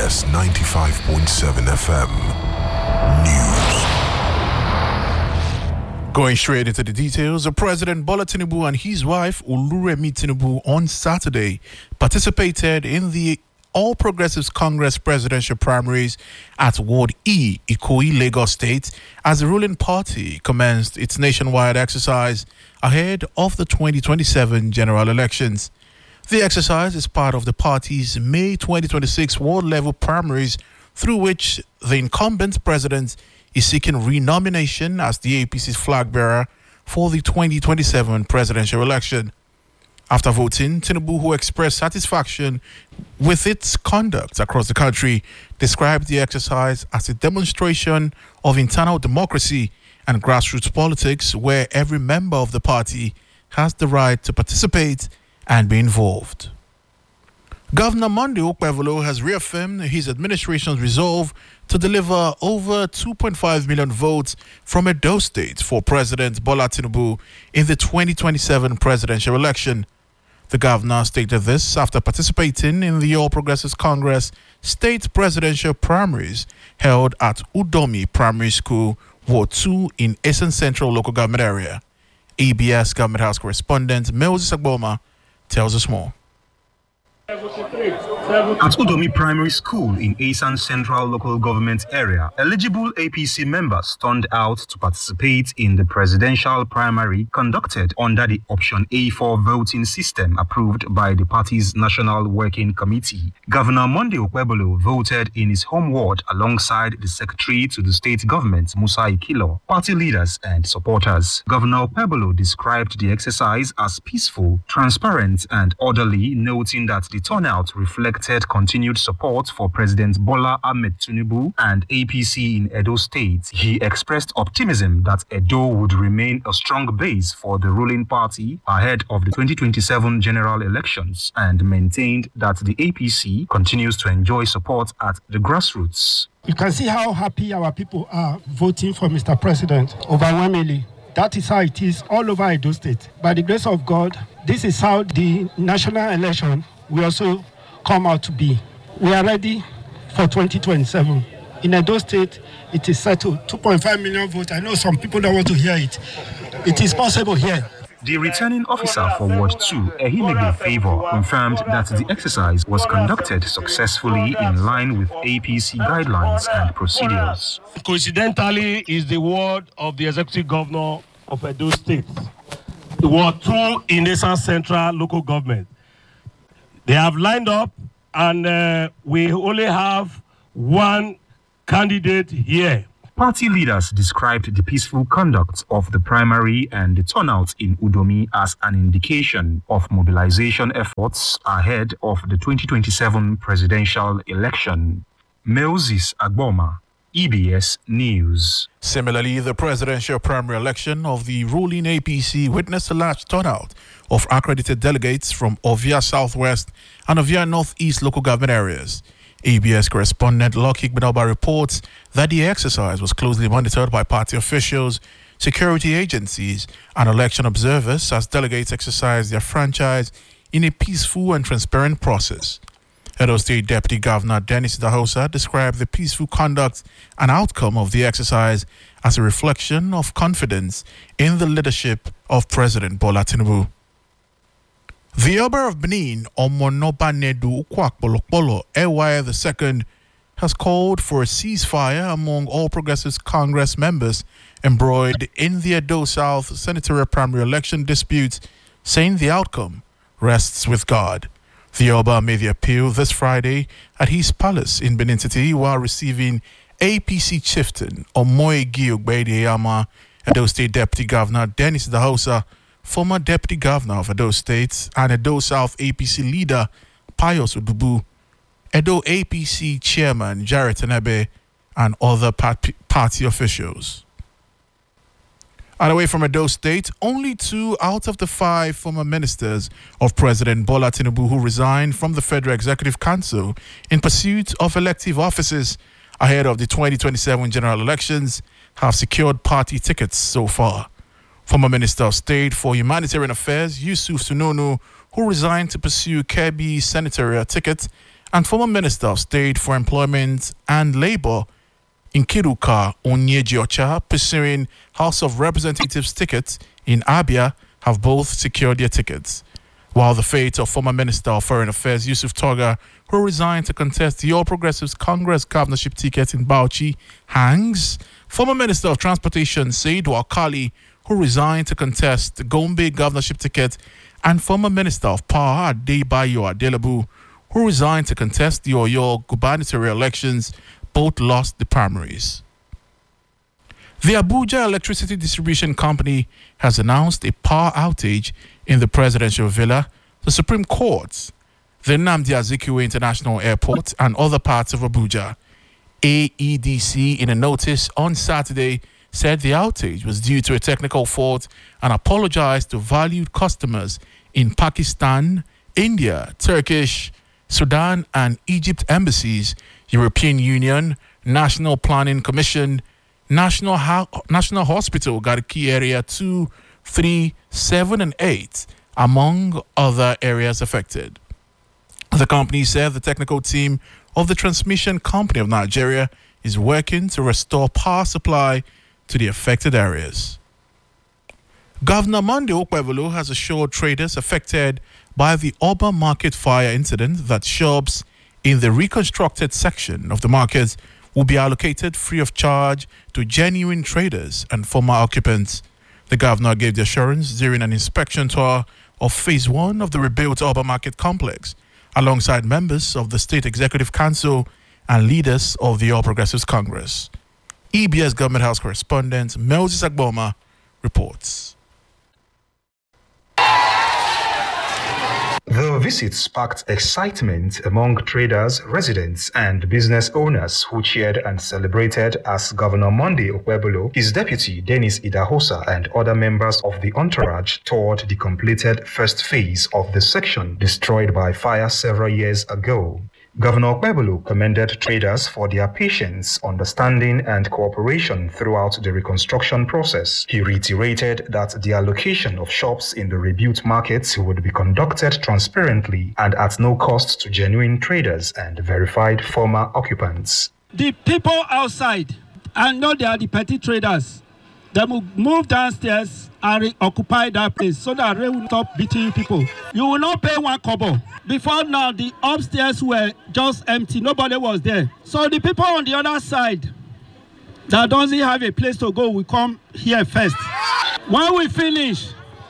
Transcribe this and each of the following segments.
EBS 95.7 FM. News. Going straight into the details, President Bola Tinubu and his wife Oluremi Tinubu on Saturday participated in the All Progressives Congress presidential primaries at Ward E, Ikoyi, Lagos State, as the ruling party commenced its nationwide exercise ahead of the 2027 general elections. The exercise is part of the party's May 2026 ward-level primaries, through which the incumbent president is seeking renomination as the APC's flag bearer for the 2027 presidential election. After voting, Tinubu, who expressed satisfaction with its conduct across the country, described the exercise as a demonstration of internal democracy and grassroots politics where every member of the party has the right to participate and be involved. Governor Monday Okpebholo has reaffirmed his administration's resolve to deliver over 2.5 million votes from Edo State for President Bola Tinubu in the 2027 presidential election. The governor stated this after participating in the All Progressives Congress state presidential primaries held at Udomi Primary School, Ward 2 in Essen Central Local Government Area. EBS Government House correspondent Moses Agboma tells us more. At Udomi Primary School in Esan Central Local Government Area, eligible APC members turned out to participate in the presidential primary conducted under the Option A4 voting system approved by the party's National Working Committee. Governor Monday Okpebholo voted in his home ward alongside the Secretary to the State Government, Musa Ikilo, party leaders and supporters. Governor Okpebholo described the exercise as peaceful, transparent and orderly, noting that the turnout reflected continued support for President Bola Ahmed Tinubu and APC in Edo State. He expressed optimism that Edo would remain a strong base for the ruling party ahead of the 2027 general elections and maintained that the APC continues to enjoy support at the grassroots. You can see how happy our people are voting for Mr. President overwhelmingly. That is how it is all over Edo State. By the grace of God, this is how the national election will also come out to be. We are ready for 2027. In Edo State, it is settled. 2.5 million votes. I know some people don't want to hear it. It is possible here. The returning officer for Ward 2, Ehimegbe Favor, confirmed that the exercise was conducted successfully in line with APC guidelines and procedures. Coincidentally, is the ward of the executive governor of Edo State, Ward 2 in Esan Central Local Government. They have lined up, and we only have one candidate here. Party leaders described the peaceful conduct of the primary and the turnout in Udomi as an indication of mobilization efforts ahead of the 2027 presidential election. Moses Agboma, EBS News. Similarly, the presidential primary election of the ruling APC witnessed a large turnout of accredited delegates from Ovia Southwest and Ovia Northeast local government areas. ABS correspondent Lucky Gbinoba reports that the exercise was closely monitored by party officials, security agencies, and election observers as delegates exercised their franchise in a peaceful and transparent process. Edo State Deputy Governor Dennis Idahosa described the peaceful conduct and outcome of the exercise as a reflection of confidence in the leadership of President Bola Tinubu. The Oba of Benin, Omonobanedu Ukwakbolokbolo Ewaya II, has called for a ceasefire among All Progressives Congress members embroiled in the Edo South senatorial primary election dispute, saying the outcome rests with God. The Oba made the appeal this Friday at his palace in Benin City while receiving APC chieftain Omoyegi Ogbedeyama, Edo State Deputy Governor Dennis Idahosa, former Deputy Governor of Edo State, and Edo South APC leader Pius Odubu, Edo APC Chairman Jarrett Enebe, and other party officials. And away from Edo State, only 2 out of the 5 former ministers of President Bola Tinubu who resigned from the Federal Executive Council in pursuit of elective offices ahead of the 2027 general elections have secured party tickets so far. Former Minister of State for Humanitarian Affairs Yusuf Sununu, who resigned to pursue Kebbi senatorial ticket, and former Minister of State for Employment and Labour, Nkiruka Onyejiocha, pursuing House of Representatives tickets in Abia, have both secured their tickets. While the fate of former Minister of Foreign Affairs Yusuf Toga, who resigned to contest the All Progressives Congress governorship ticket in Bauchi, hangs, former Minister of Transportation Seidu Alkali, who resigned to contest the Gombe governorship ticket, and former Minister of Power Adebayo Adelebu, who resigned to contest the Oyo gubernatorial elections, both lost the primaries. The Abuja Electricity Distribution Company has announced a power outage in the presidential villa, the Supreme Court, the Nnamdi Azikiwe International Airport, and other parts of Abuja. AEDC, in a notice on Saturday, said the outage was due to a technical fault and apologized to valued customers in Pakistan, India, Turkish, Sudan, and Egypt embassies, European Union, National Planning Commission, National Hospital, Garki Area 2, 3, 7, and 8, among other areas affected. The company said the technical team of the Transmission Company of Nigeria is working to restore power supply to the affected areas. Governor Monday Okpebholo has assured traders affected by the Oba Market fire incident that shops in the reconstructed section of the market will be allocated free of charge to genuine traders and former occupants. The governor gave the assurance during an inspection tour of Phase 1 of the rebuilt Oba Market complex, alongside members of the State Executive Council and leaders of the All Progressives Congress. EBS Government House correspondent Moses Agboma reports. The visit sparked excitement among traders, residents, and business owners who cheered and celebrated as Governor Monday Okpebholo, his deputy Dennis Idahosa, and other members of the entourage toured the completed first phase of the section destroyed by fire several years ago. Governor Okpebholo commended traders for their patience, understanding, and cooperation throughout the reconstruction process. He reiterated that the allocation of shops in the rebuilt markets would be conducted transparently and at no cost to genuine traders and verified former occupants. The people outside, I know they are the petty traders. They will move downstairs and occupy that place so that they will stop beating people. You will not pay 1 kobo. Before now, the upstairs were just empty. Nobody was there. So the people on the other side that doesn't have a place to go will come here first. When we finish,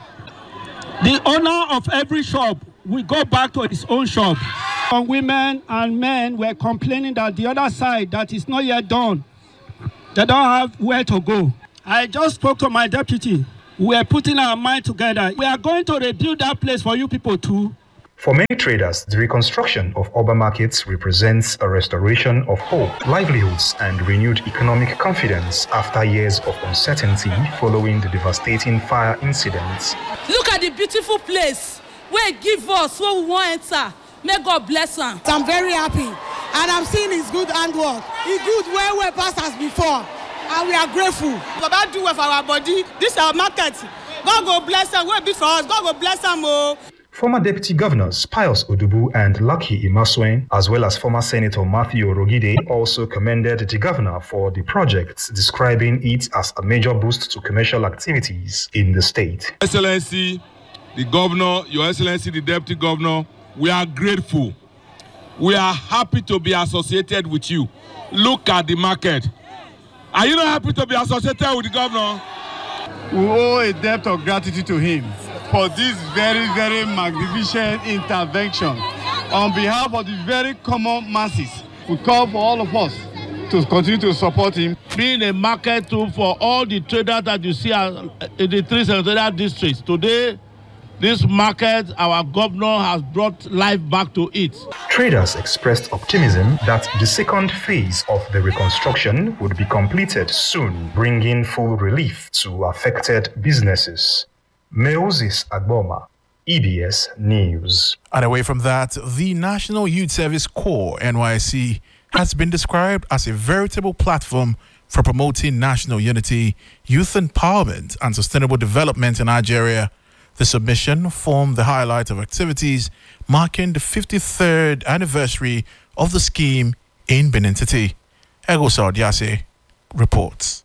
the owner of every shop will go back to his own shop. Some women and men were complaining that the other side that is not yet done, they don't have where to go. I just spoke to my deputy. We are putting our mind together. We are going to rebuild that place for you people too. For many traders, the reconstruction of urban markets represents a restoration of hope, livelihoods, and renewed economic confidence after years of uncertainty following the devastating fire incidents. Look at the beautiful place where give us what we want to enter. May God bless them. I'm very happy, and I'm seeing his good handwork. He's good way past as before. And we are grateful. Baba do well for our body. This is our market. God go bless them. Wait a bit for us. God go bless them. Oh. Former Deputy Governors Pius Odubu and Lucky Imasuen, as well as former Senator Matthew Orogide, also commended the governor for the project, describing it as a major boost to commercial activities in the state. Excellency, the governor, Your Excellency, the Deputy Governor, we are grateful. We are happy to be associated with you. Look at the market. Are you not happy to be associated with the governor? We owe a debt of gratitude to him for this very, very magnificent intervention. On behalf of the very common masses, we call for all of us to continue to support him. Being a market tool for all the traders that you see in the 3 senatorial districts. Today, this market, our governor has brought life back to it. Traders expressed optimism that the second phase of the reconstruction would be completed soon, bringing full relief to affected businesses. Moses Agboma, EBS News. And away from that, the National Youth Service Corps, NYSC, has been described as a veritable platform for promoting national unity, youth empowerment, and sustainable development in Nigeria. The submission formed the highlight of activities marking the 53rd anniversary of the scheme in Benin City. Egosa Odiase reports.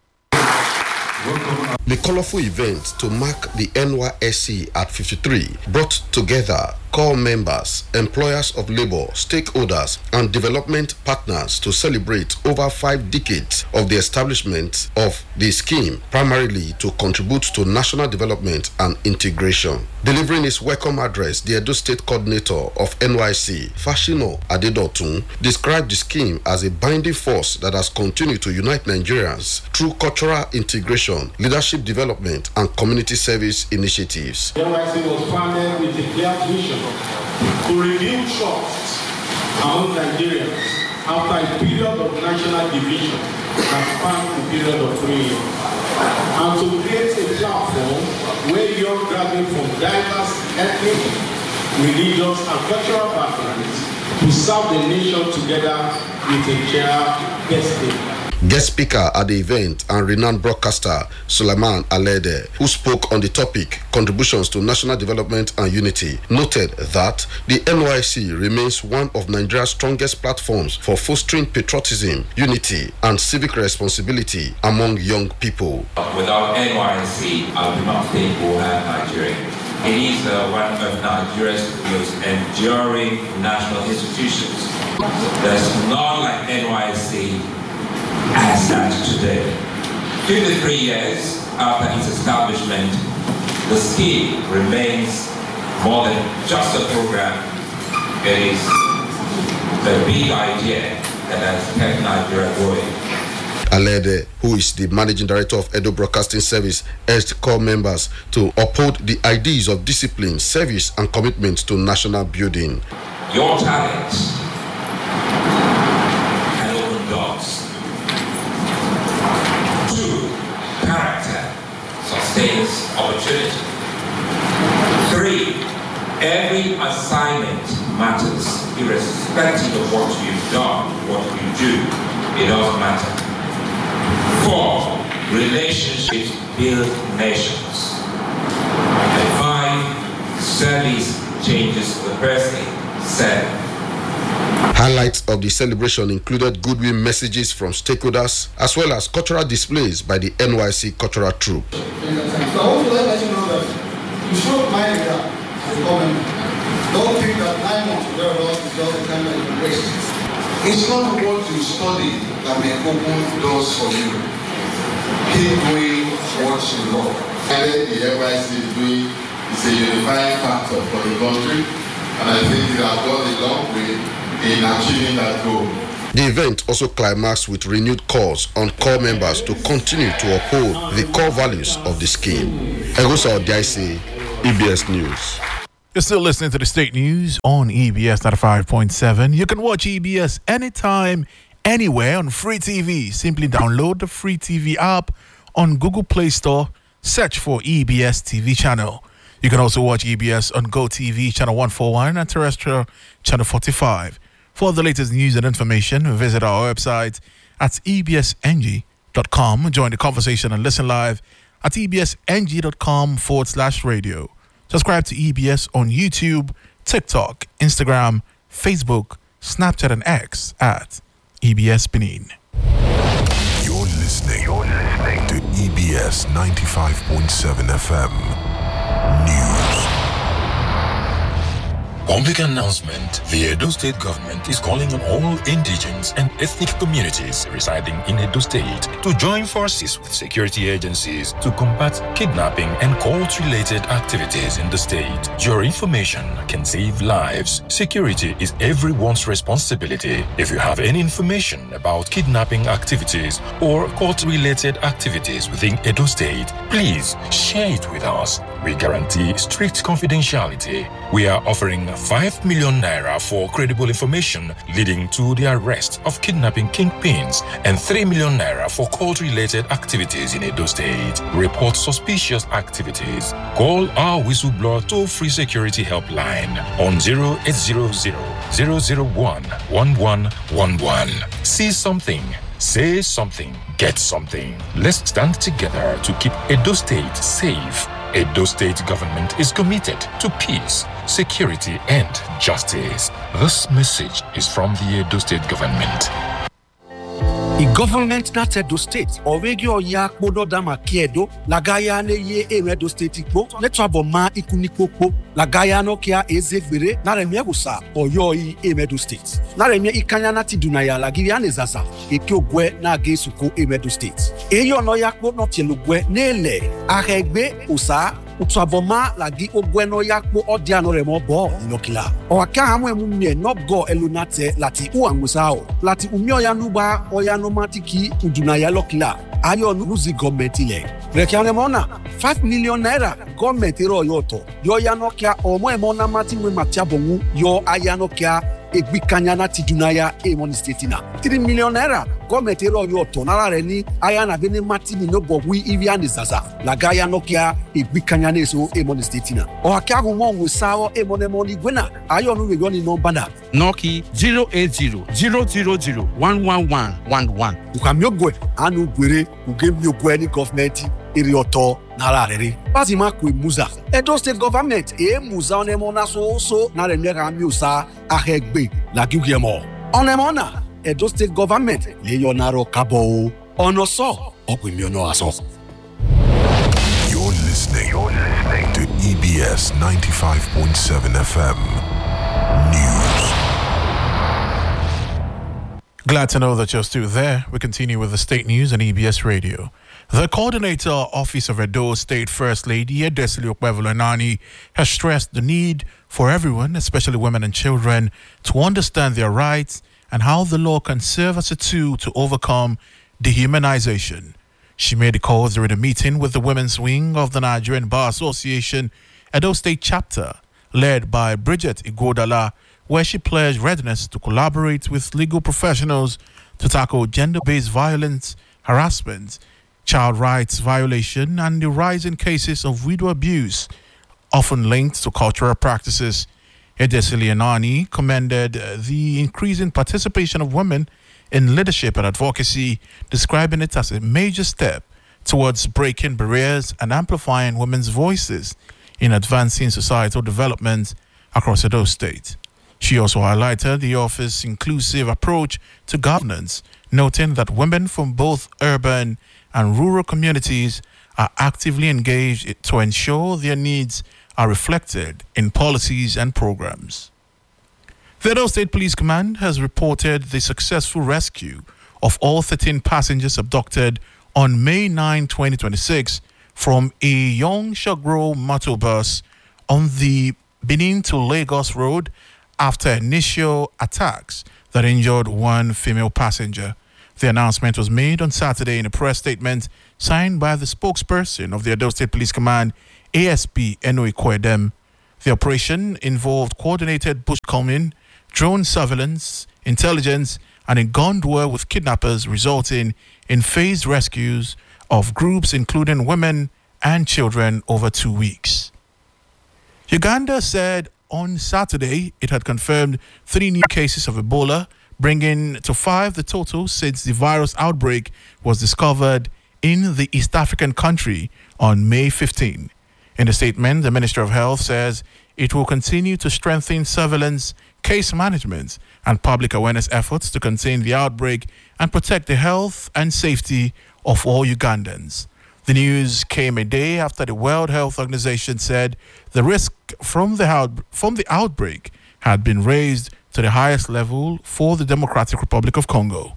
The colorful event to mark the NYSC at 53 brought together core members, employers of labor, stakeholders, and development partners to celebrate over 5 decades of the establishment of the scheme, primarily to contribute to national development and integration. Delivering his welcome address, the Edo State Coordinator of NYSC, Fashino Adedotun, described the scheme as a binding force that has continued to unite Nigerians through cultural integration, leadership development, and community service initiatives. NYSC was founded with a clear vision to renew trust among Nigerians after a period of national division that spanned a period of 3 years, and to create a platform where young graduates from diverse ethnic, religious, and cultural backgrounds to serve the nation together with a shared destiny. Guest speaker at the event and renowned broadcaster Suleiman Alede, who spoke on the topic contributions to national development and unity, noted that the NYSC remains one of Nigeria's strongest platforms for fostering patriotism, unity, and civic responsibility among young people. Without NYSC, I do not think we'll have Nigeria. It is one of Nigeria's most enduring national institutions. There's none like NYSC as such today. 53 years after its establishment, the scheme remains more than just a program. It is a big idea that has kept Nigeria going. Alede, who is the managing director of Edo Broadcasting Service, urged core members to uphold the ideas of discipline, service, and commitment to national building. Your talent can open doors. 2, character sustains opportunity. 3, every assignment matters, irrespective of what you've done, what you do, it doesn't matter. 4, relationships build nations. And 5, service changes the person. 7. Highlights of the celebration included goodwill messages from stakeholders as well as cultural displays by the NYSC cultural troupe. So I want to let you know that you should mind that as a government. Don't think that 9 months to thereabouts is just the time that you waste. It's not what you study that may open doors for you. Keep doing what you love. And the NYSC is a unifying factor for the country, and I think it has gone a long way in achieving that goal. The event also climaxed with renewed calls on core members to continue to uphold the core values of the scheme. Egosa Odiase, EBS News. You're still listening to the State News on EBS 95.7. You can watch EBS anytime, anywhere on Free TV. Simply download the Free TV app on Google Play Store. Search for EBS TV channel. You can also watch EBS on GoTV channel 141 and terrestrial channel 45. For the latest news and information, visit our website at ebsng.com. Join the conversation and listen live at ebsng.com/radio. Subscribe to EBS on YouTube, TikTok, Instagram, Facebook, Snapchat, and X at EBS Benin. You're listening to EBS 95.7 FM News. Public announcement. The Edo State government is calling on all indigenous and ethnic communities residing in Edo State to join forces with security agencies to combat kidnapping and cult-related activities in the state. Your information can save lives. Security is everyone's responsibility. If you have any information about kidnapping activities or cult-related activities within Edo State, please share it with us. We guarantee strict confidentiality. We are offering 5 million naira for credible information leading to the arrest of kidnapping kingpins and 3 million naira for cult-related activities in Edo State. Report suspicious activities. Call our whistleblower toll-free security helpline on 0800-001-1111. See something. Say something. Get something. Let's stand together to keep Edo State safe Edo State government is committed to peace, security, and justice. This message is from the Edo State government. The government not Edo State already oya kpodo dama kiedo lagaya ne ye Edo State ikpo letwabo ma ikunikpopo lagaya no kia ezegbere na remie gusa oyo yi Edo State na remie ikanya na tidunaya lagiri anezaza eke ogwe na gesuko Edo State eyo no yakpo no tielugwe nele aregbe usa utwaboma lagi ogwe no yakpo odiano remo bo inokila o aka hamu emumie no go elunate lati uangusao lati umio ya nuba oya no matiki udunaya lokila ayo nuzi government ile rekiane mona 5 million naira government ero yoto yo ya no kia omo emona mati we matiabongu yo aya no kia egbikanya na tidunaya Emoni State na 3 million naira government ero yoto nara re ni aya na bene mati ni no bogwi iriane zaza lagaya no kia egbikanya na so Emoni State na o akagu mo wusawo Emoni gwena ayo no we yo ni number na Noki 080-000-11111. Ukamiogwe anu gwere ugemiogwe ni government irioto nararere basi makwe muza Edo State government muza onemona so na remega miusa ahegbe lagiugemo onemona Edo State government leyonaro kabo onoso okwimiono aso. You're listening to EBS 95.7 FM News. Glad to know that you're still there. We continue with the state news on EBS Radio. The Coordinator Office of Edo State First Lady Edesili Okpevolo-Enani has stressed the need for everyone, especially women and children, to understand their rights and how the law can serve as a tool to overcome dehumanization. She made the call during a meeting with the women's wing of the Nigerian Bar Association Edo State chapter, led by Bridget Igodala, where she pledged readiness to collaborate with legal professionals to tackle gender-based violence, harassment, child rights violation, and the rising cases of widow abuse, often linked to cultural practices. Edesili Enani commended the increasing participation of women in leadership and advocacy, describing it as a major step towards breaking barriers and amplifying women's voices in advancing societal development across Edo State. She also highlighted the office's inclusive approach to governance, noting that women from both urban and rural communities are actively engaged to ensure their needs are reflected in policies and programs. The Edo State Police Command has reported the successful rescue of all 13 passengers abducted on May 9, 2026 from a young Shagro motor bus on the Benin to Lagos road after initial attacks that injured one female passenger. The announcement was made on Saturday in a press statement signed by the spokesperson of the Edo State Police Command, ASP Enoy Kwedem. The operation involved coordinated bushcombing, drone surveillance, intelligence, and a gun war with kidnappers, resulting in phased rescues of groups including women and children over 2 weeks. Uganda said on Saturday it had confirmed 3 new cases of Ebola, bringing to 5 the total since the virus outbreak was discovered in the East African country on May 15. In a statement, the Ministry of Health says it will continue to strengthen surveillance, case management, and public awareness efforts to contain the outbreak and protect the health and safety of all Ugandans. The news came a day after the World Health Organization said the risk from the outbreak had been raised to the highest level for the Democratic Republic of Congo.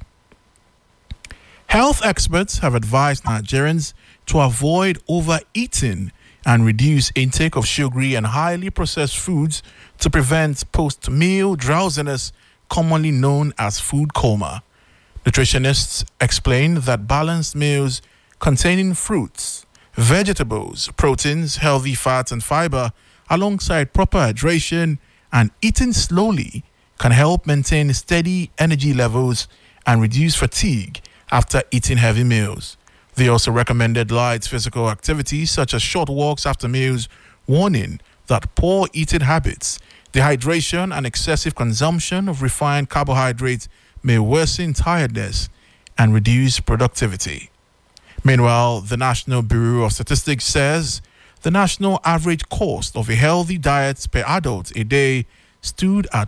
Health experts have advised Nigerians to avoid overeating and reduce intake of sugary and highly processed foods to prevent post-meal drowsiness, commonly known as food coma. Nutritionists explain that balanced meals containing fruits, vegetables, proteins, healthy fats, and fiber, alongside proper hydration and eating slowly, can help maintain steady energy levels and reduce fatigue after eating heavy meals. They also recommended light physical activities such as short walks after meals, warning that poor eating habits, dehydration, and excessive consumption of refined carbohydrates may worsen tiredness and reduce productivity. Meanwhile, the National Bureau of Statistics says the national average cost of a healthy diet per adult a day stood at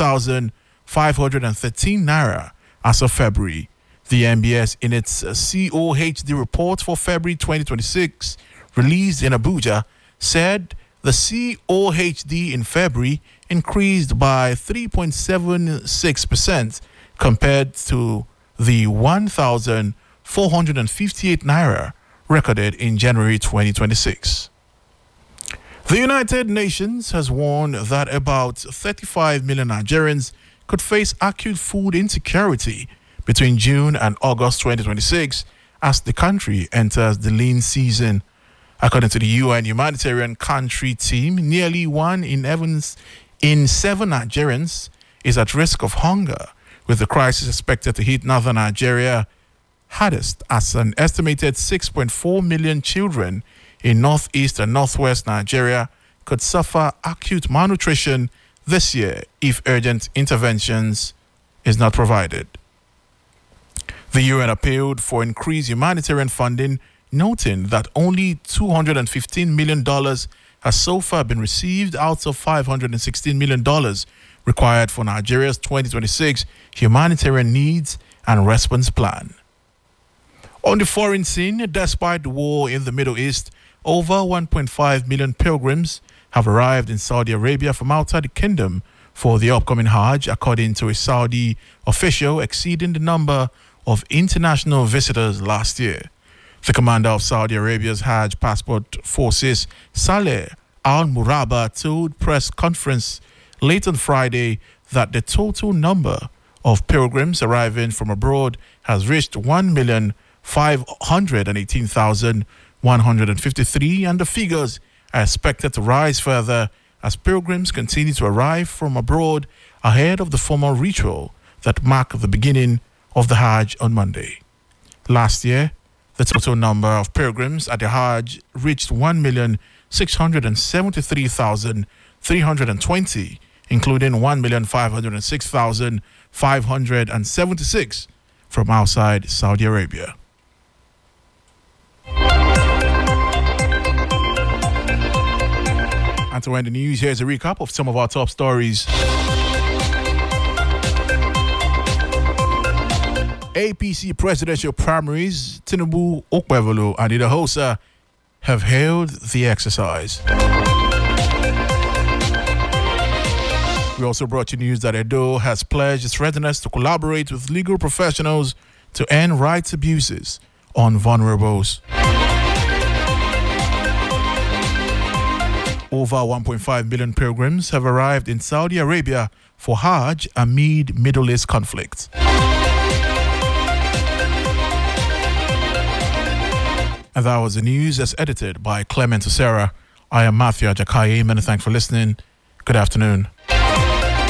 1,513 naira as of February. The NBS, in its COHD report for February 2026, released in Abuja, said the COHD in February increased by 3.76% compared to the 1,458 naira recorded in January 2026. The United Nations has warned that about 35 million Nigerians could face acute food insecurity between June and August 2026 as the country enters the lean season. According to the UN Humanitarian Country Team, nearly 1 in 7 Nigerians is at risk of hunger, with the crisis expected to hit northern Nigeria hardest, as an estimated 6.4 million children in northeast and northwest Nigeria could suffer acute malnutrition this year if urgent interventions is not provided. The UN appealed for increased humanitarian funding, noting that only $215 million has so far been received out of $516 million required for Nigeria's 2026 humanitarian needs and response plan. On the foreign scene, despite the war in the Middle East, over 1.5 million pilgrims have arrived in Saudi Arabia from outside the kingdom for the upcoming Hajj, according to a Saudi official, exceeding the number of international visitors last year. The commander of Saudi Arabia's Hajj Passport Forces, Saleh Al-Murabba, told press conference late on Friday that the total number of pilgrims arriving from abroad has reached 1,518,153, and the figures are expected to rise further as pilgrims continue to arrive from abroad ahead of the formal ritual that marked the beginning of the Hajj on Monday. Last year, the total number of pilgrims at the Hajj reached 1,673,320, including 1,506,576 from outside Saudi Arabia. And to end the news, here's a recap of some of our top stories. APC presidential primaries, Tinubu, Okpebholo, and Idahosa have held the exercise. We also brought you news that Edo has pledged its readiness to collaborate with legal professionals to end rights abuses on vulnerables. Over 1.5 million pilgrims have arrived in Saudi Arabia for Hajj amid Middle East conflict. And that was the news as edited by Clement Osera. I am Matthew Ajakaye. Many thanks for listening. Good afternoon.